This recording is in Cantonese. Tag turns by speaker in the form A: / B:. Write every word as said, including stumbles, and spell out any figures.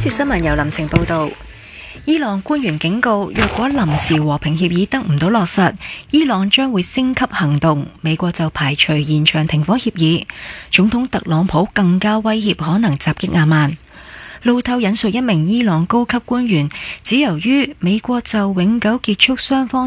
A: 節新聞由林晴報道。伊朗官員警告，若果臨時和平協議得唔到落實，伊朗將會升級行動。美國就排除延長停火協議，總統特朗普更加威脅可能襲擊阿曼。路透引述一名伊朗高級官員指，由於美國就永久結束雙方